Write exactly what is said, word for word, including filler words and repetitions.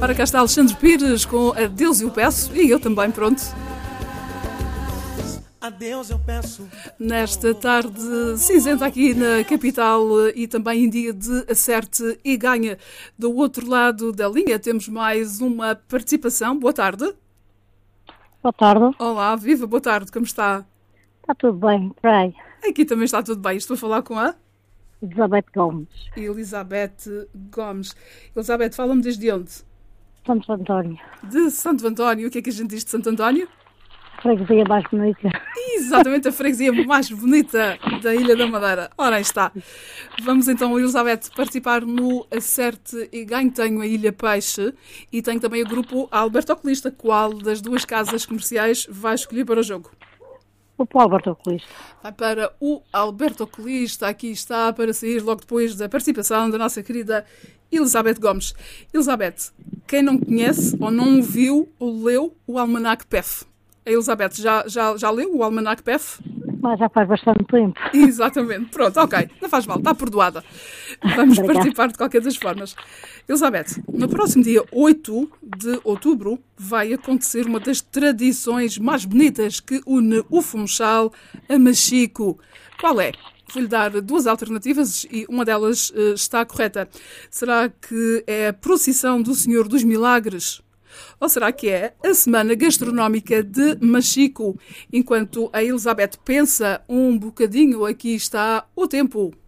Ora, cá está Alexandre Pires com Adeus Eu Peço, e eu também, pronto. Adeus eu peço. Nesta tarde cinzenta aqui na capital e também em dia de acerte e ganha. Do outro lado da linha temos mais uma participação. Boa tarde. Boa tarde. Olá, viva, boa tarde, como está? Está tudo bem, por aí. Aqui também está tudo bem. Estou a falar com a Elizabeth Gomes. Elizabeth Gomes. Elizabeth, fala-me desde onde? Santo António. De Santo António. O que é que a gente diz de Santo António? Freguesia mais bonita. Exatamente, a freguesia mais bonita da Ilha da Madeira. Ora, aí está. Vamos então, Elizabeth, participar no Acerte e Ganhe. Tenho a Ilha Peixe e tenho também o grupo Alberto Oculista. Qual das duas casas comerciais vai escolher para o jogo? O Paulo Alberto Oculista. Vai para o Alberto Oculista. Aqui está para sair logo depois da participação da nossa querida Elizabeth Gomes. Elizabeth, quem não conhece ou não ouviu ou leu o Almanac P E F? A Elizabeth já, já, já leu o Almanac P E F? Mas já faz bastante tempo. Exatamente. Pronto, ok. Não faz mal, está perdoada. Vamos Obrigada. participar de qualquer das formas. Elizabeth, no próximo dia oito de outubro vai acontecer uma das tradições mais bonitas que une o Funchal a Machico. Qual é? Vou-lhe dar duas alternativas e uma delas uh, está correta. Será que é a procissão do Senhor dos Milagres? Ou será que é a Semana Gastronómica de Machico? Enquanto a Elizabeth pensa um bocadinho, aqui está o tempo.